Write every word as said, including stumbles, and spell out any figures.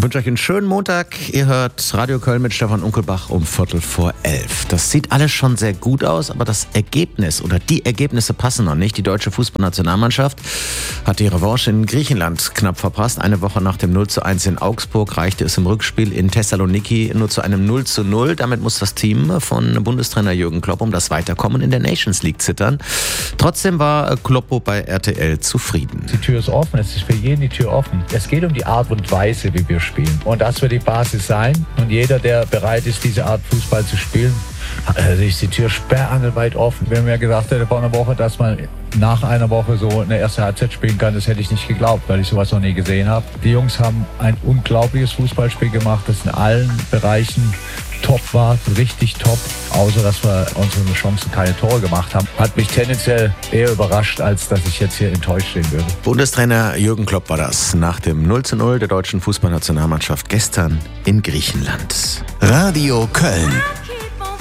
wünsche euch einen schönen Montag. Ihr hört Radio Köln mit Stefan Unkelbach um Viertel vor elf. Das sieht alles schon sehr gut aus, aber das Ergebnis oder die Ergebnisse passen noch nicht. Die deutsche Fußballnationalmannschaft hat die Revanche in Griechenland knapp verpasst. Eine Woche nach dem null zu eins in Augsburg reichte es im Rückspiel in Thessaloniki nur zu einem null zu null. Damit muss das Team von Bundestrainer Jürgen Klopp um das Weiterkommen in der Nations League zittern. Trotzdem war Kloppo bei R T L zufrieden. Die Tür ist offen, es ist für jeden die Tür offen. Es geht um die Art und Weise, wie wir spielen. Und das wird die Basis sein. Und jeder, der bereit ist, diese Art Fußball zu spielen, also ist die Tür sperrangelweit offen. Wenn mir gesagt hätte vor einer Woche, dass man nach einer Woche so eine erste Halbzeit spielen kann, das hätte ich nicht geglaubt, weil ich sowas noch nie gesehen habe. Die Jungs haben ein unglaubliches Fußballspiel gemacht, das in allen Bereichen top war, richtig top, außer dass wir unsere Chancen keine Tore gemacht haben. Hat mich tendenziell eher überrascht, als dass ich jetzt hier enttäuscht stehen würde. Bundestrainer Jürgen Klopp war das nach dem null zu null der deutschen Fußballnationalmannschaft gestern in Griechenland. Radio Köln.